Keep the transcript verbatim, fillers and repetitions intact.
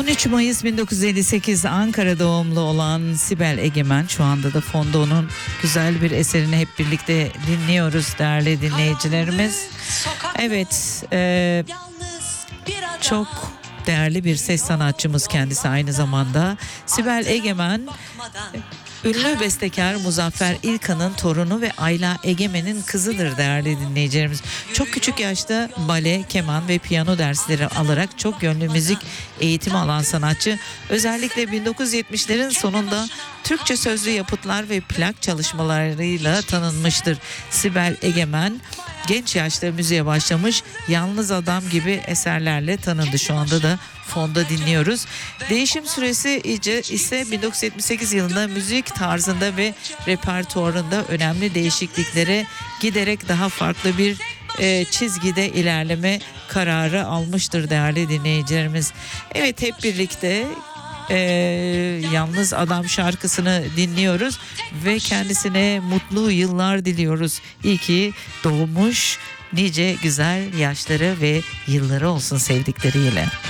üç Mayıs bin dokuz yüz elli sekiz Ankara doğumlu olan Sibel Egemen, şu anda da fonda onun güzel bir eserini hep birlikte dinliyoruz değerli dinleyicilerimiz. Evet, e, çok değerli bir ses sanatçımız kendisi aynı zamanda. Sibel Egemen, ünlü bestekar Muzaffer İlkan'ın torunu ve Ayla Egemen'in kızıdır değerli dinleyicilerimiz. Çok küçük yaşta bale, keman ve piyano dersleri alarak çok yönlü müzik eğitimi alan sanatçı, özellikle bin dokuz yüz yetmişlerin sonunda Türkçe sözlü yapıtlar ve plak çalışmalarıyla tanınmıştır. Sibel Egemen genç yaşta müziğe başlamış, Yalnız Adam gibi eserlerle tanındı. Şu anda da fonda dinliyoruz. Değişim süresi ise bin dokuz yüz yetmiş sekiz yılında müzik tarzında ve repertuarında önemli değişikliklere giderek daha farklı bir e, çizgide ilerleme kararı almıştır değerli dinleyicilerimiz. Evet, hep birlikte Ee, Yalnız Adam şarkısını dinliyoruz ve kendisine mutlu yıllar diliyoruz. İyi ki doğmuş, nice güzel yaşları ve yılları olsun sevdikleriyle.